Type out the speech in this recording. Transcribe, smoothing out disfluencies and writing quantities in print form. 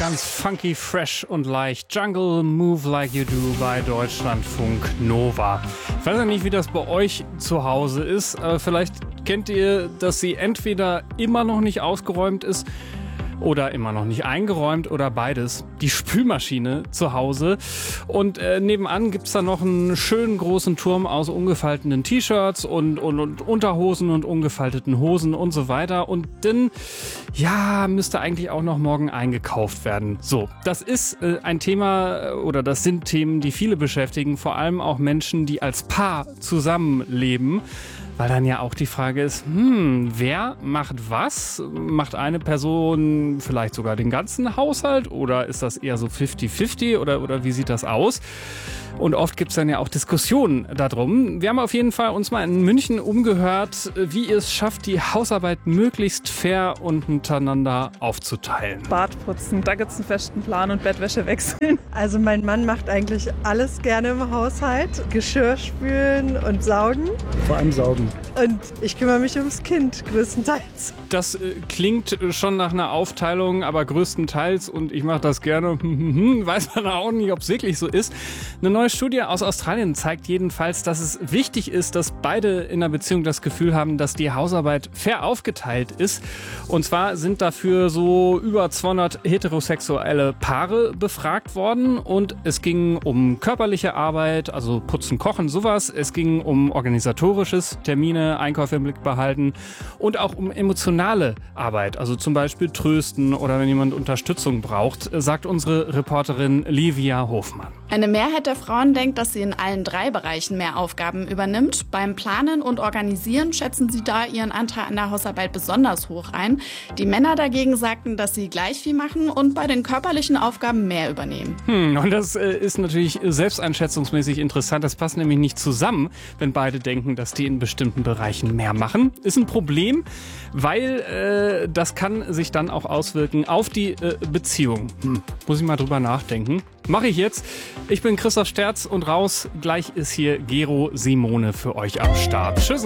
Ganz funky, fresh und leicht. Jungle Move Like You Do bei Deutschlandfunk Nova. Ich weiß ja nicht, wie das bei euch zu Hause ist, aber vielleicht kennt ihr, dass sie entweder immer noch nicht ausgeräumt ist oder immer noch nicht eingeräumt oder beides. Die Spülmaschine zu Hause. Und nebenan gibt's da noch einen schönen großen Turm aus ungefalteten T-Shirts und Unterhosen und ungefalteten Hosen und so weiter. Und dann, ja, müsste eigentlich auch noch morgen eingekauft werden. So, das ist ein Thema oder das sind Themen, die viele beschäftigen. Vor allem auch Menschen, die als Paar zusammenleben. Weil dann ja auch die Frage ist, wer macht was? Macht eine Person vielleicht sogar den ganzen Haushalt oder ist das eher so 50-50 oder wie sieht das aus? Und oft gibt es dann ja auch Diskussionen darum. Wir haben auf jeden Fall uns mal in München umgehört, wie ihr es schafft, die Hausarbeit möglichst fair und miteinander aufzuteilen. Bad putzen, da gibt es einen festen Plan und Bettwäsche wechseln. Also mein Mann macht eigentlich alles gerne im Haushalt. Geschirr spülen und saugen. Vor allem saugen. Und ich kümmere mich ums Kind größtenteils. Das klingt schon nach einer Aufteilung, aber größtenteils, und ich mache das gerne, weiß man auch nicht, ob es wirklich so ist. Eine neue Studie aus Australien zeigt jedenfalls, dass es wichtig ist, dass beide in einer Beziehung das Gefühl haben, dass die Hausarbeit fair aufgeteilt ist. Und zwar sind dafür so über 200 heterosexuelle Paare befragt worden. Und es ging um körperliche Arbeit, also Putzen, Kochen, sowas. Es ging um organisatorisches, Termine, Einkäufe im Blick behalten und auch um emotionale Arbeit, also zum Beispiel trösten oder wenn jemand Unterstützung braucht, sagt unsere Reporterin Livia Hofmann. Eine Mehrheit der Frauen denkt, dass sie in allen 3 Bereichen mehr Aufgaben übernimmt. Beim Planen und Organisieren schätzen sie da ihren Anteil an der Hausarbeit besonders hoch ein. Die Männer dagegen sagten, dass sie gleich viel machen und bei den körperlichen Aufgaben mehr übernehmen. Und das ist natürlich selbsteinschätzungsmäßig interessant. Das passt nämlich nicht zusammen, wenn beide denken, dass die in bestimmten Bereichen mehr machen. Ist ein Problem, weil das kann sich dann auch auswirken auf die Beziehung. Muss ich mal drüber nachdenken. Mache ich jetzt. Ich bin Christoph Sterz und raus. Gleich ist hier Gero Simone für euch am Start. Tschüss.